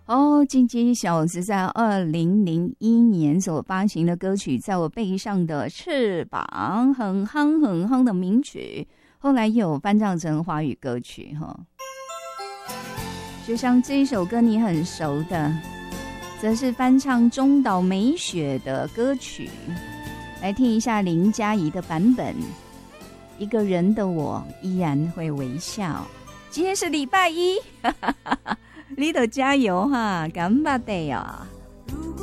哦，金鸡小子在2001年所发行的歌曲《在我背上的翅膀》，很夯很夯的名曲，后来又有翻唱成华语歌曲哈。就像这一首歌你很熟的，则是翻唱中岛美雪的歌曲，来听一下林嘉怡的版本。一个人的我依然会微笑。今天是礼拜一，你得加油哈，干巴得呀！ 如果